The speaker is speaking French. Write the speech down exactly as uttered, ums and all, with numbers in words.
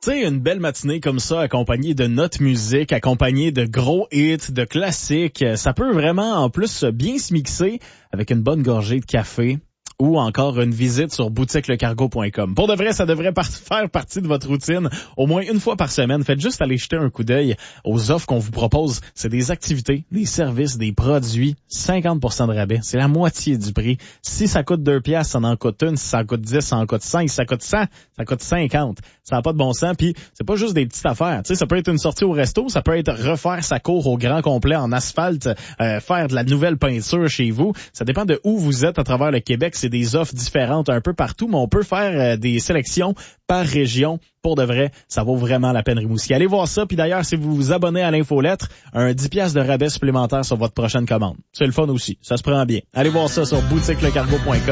Tu sais, une belle matinée comme ça, accompagnée de notre musique, accompagnée de gros hits, de classiques, ça peut vraiment en plus bien se mixer avec une bonne gorgée de café ou encore une visite sur boutique le cargo point com. Pour de vrai, ça devrait par- faire partie de votre routine au moins une fois par semaine. Faites juste aller jeter un coup d'œil aux offres qu'on vous propose. C'est des activités, des services, des produits, cinquante pour cent de rabais. C'est la moitié du prix. Si ça coûte deux piastres, ça en coûte une. Si ça coûte dix, ça en coûte cinq. Si ça coûte cent, ça coûte cinquante. Ça n'a pas de bon sens. Puis c'est pas juste des petites affaires. Tu sais, ça peut être une sortie au resto, ça peut être refaire sa cour au grand complet en asphalte, euh, faire de la nouvelle peinture chez vous. Ça dépend de où vous êtes à travers le Québec. C'est des offres différentes un peu partout, mais on peut faire euh, des sélections par région. Pour de vrai, ça vaut vraiment la peine, Rimouski. Allez voir ça. Puis d'ailleurs, si vous vous abonnez à l'infolettre, un dix piastres de rabais supplémentaire sur votre prochaine commande. C'est le fun aussi. Ça se prend bien. Allez voir ça sur boutique le cargo point com.